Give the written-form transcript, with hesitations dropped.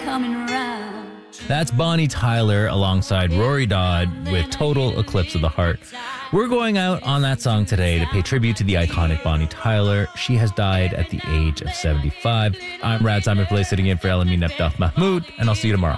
coming around. That's Bonnie Tyler alongside Rory Dodd with Total Eclipse of the Heart. We're going out on that song today to pay tribute to the iconic Bonnie Tyler. She has died at the age of 75. I'm Rad Simon Play, sitting in for Elamine Abdel Mahmoud, and I'll see you tomorrow.